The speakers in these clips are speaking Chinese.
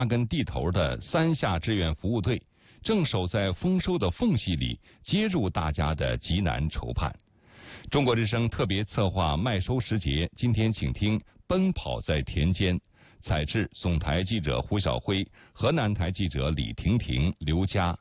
根地头的3下志愿服务队，正守在丰收的缝隙里，接入大家的急难愁盼。中国之声特别策划麦收时节，今天请听《奔跑在田间》，采制总台记者胡晓辉，河南台记者李婷婷、刘佳。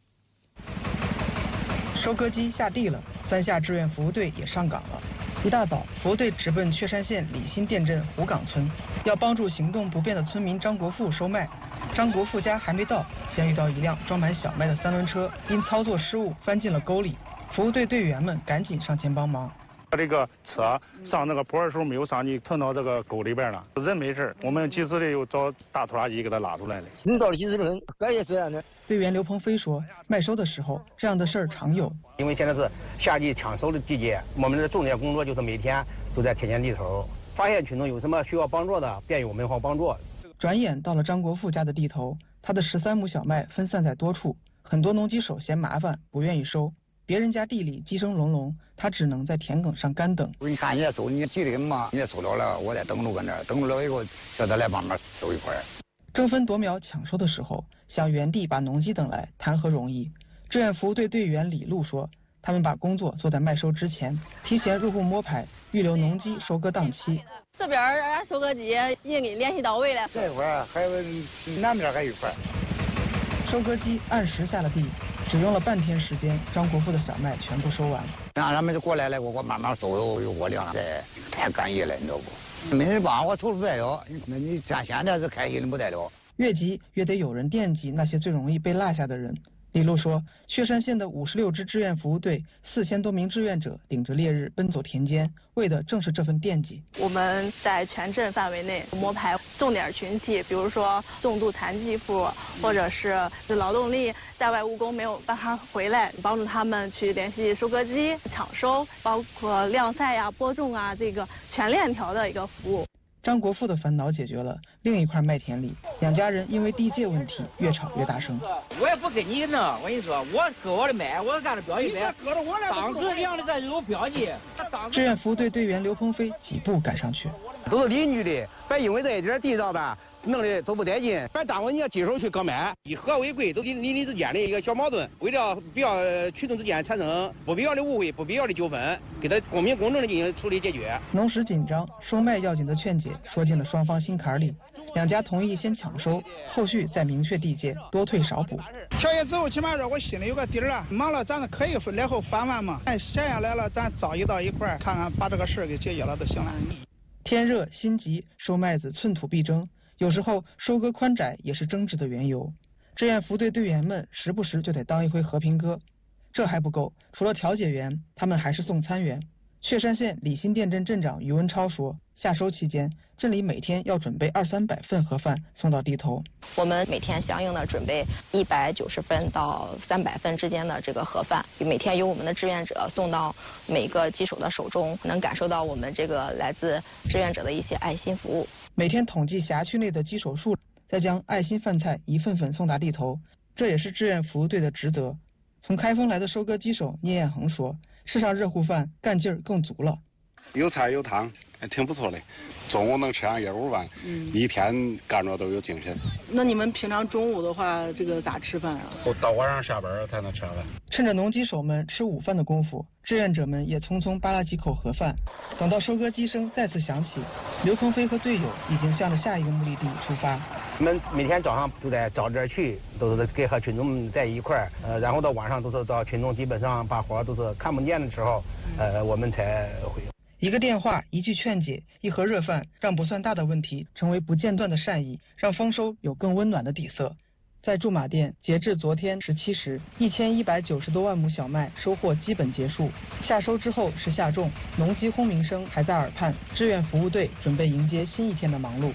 收割机下地了，3下志愿服务队也上岗了。一大早，服务队直奔确山县李新店镇湖岗村，要帮助行动不便的村民张国富收麦。张国富家还没到，先遇到一辆装满小麦的3轮车，因操作失误翻进了沟里。服务队队员们赶紧上前帮忙。 这个车上那个坡的时候没有上去，碰到这个沟里边了，人没事，我们及时的又找大拖拉机给他拉出来了。 你到了及时的很，感谢这样的。 队员刘鹏飞说，麦收的时候这样的事儿常有， 因为现在是夏季抢收的季节，我们的重点工作就是每天都在田间地头，发现群众有什么需要帮助的，便于我们方帮助。 转眼到了张国富家的地头，他的13亩小麦分散在多处，很多农机手嫌麻烦，不愿意收。别人家地里鸡声隆隆，他只能在田埂上干等。 你看人家收，你急的很嘛，人家收了，我再等着搁那儿，等着了以后叫他来帮忙收一块。 争分夺秒抢收的时候，想原地把农机等来，谈何容易？志愿服务队队员李璐说，他们把工作做在麦收之前，提前入户摸排，预留农机收割档期。 这边收割机已经给联系到位了， 这块儿还有南边还有一块。 收割机按时下了地，只用了半天时间，张国富的小麦全部收完。 让他们就过来了，我慢慢收，有我量了，太感谢了，你知道不？没人帮我投入不得了，那你像现在是开心的不得了。 越急越得有人惦记那些最容易被落下的人。李璐说，确山县的56支志愿服务队，4000多名志愿者顶着烈日奔走田间，为的正是这份惦记。 我们在全镇范围内摸排重点群体，比如说重度残疾户，或者是劳动力在外务工没有办法回来，帮助他们去联系收割机抢收，包括晾晒呀、播种啊，这个全链条的一个服务。 张国富的烦恼解决了，另一块麦田里，两家人因为地界问题越吵越大声。 我也不跟你弄，我跟你说，我割我的麦，我按照标记麦，当时量的这有标记。 志愿服务队队员刘鹏飞几步赶上去， 都是邻居的，别因为这一点地上吧，弄的都不得劲，别耽误你要接手去割麦。以和为贵，都邻里之间的一个小矛盾，为了不要群众之间产生不必要的误会、不必要的纠纷，给他公平公正的进行处理解决。 农时紧张，收麦要紧的劝解说进了双方心坎里，两家同意先抢收，后续再明确地界，多退少补。 调解之后，起码说我心里有个底儿了，忙了咱可以来后翻完嘛。闲下来了，咱早一到一块儿，看看把这个事儿给解决了就行了。 天热心急，收麦子寸土必争，有时候收割宽窄也是争执的缘由。志愿服队队员们时不时就得当一回和平鸽。这还不够，除了调解员，他们还是送餐员。确山县李新店镇镇长于文超说，夏收期间，镇里每天要准备200-300份盒饭送到地头。 我们每天相应的准备190份到300份之间的这个盒饭，每天由我们的志愿者送到每个机手的手中，能感受到我们这个来自志愿者的一些爱心服务。 每天统计辖区内的机手数，再将爱心饭菜一份份送达地头，这也是志愿服务队的职责。从开封来的收割机手聂彦恒说，吃上热乎饭，干劲儿更足了。 有菜有汤，挺不错的。中午能吃上1-5碗，一天干着都有精神。 那你们平常中午的话，这个咋吃饭啊？ 到晚上下班才能吃饭。 趁着农机手们吃午饭的功夫，志愿者们也匆匆扒拉几口盒饭。等到收割机声再次响起，刘鹏飞和队友已经向着下一个目的地出发。 我们每天早上都在找这儿去，都是给和群众们在一块儿，然后到晚上都是到群众基本上把活都是看不见的时候，我们才会。 一个电话，一句劝解，一盒热饭，让不算大的问题成为不间断的善意，让丰收有更温暖的底色。在驻马店，截至昨天17时，1190多万亩小麦收获基本结束。夏收之后是夏种，农机轰鸣声还在耳畔，志愿服务队准备迎接新一天的忙碌。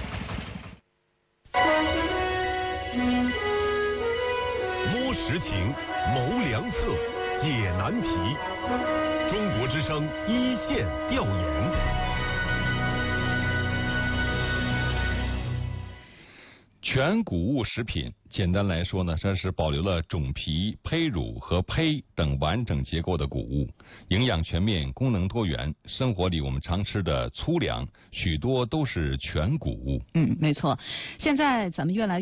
摸实情，谋良策，解难题。中国之声一线调研。 全谷物食品，简单来说呢，这是保留了种皮、胚乳和胚等完整结构的谷物，营养全面，功能多元。生活里我们常吃的粗粮，许多都是全谷物。 没错。现在咱们越来越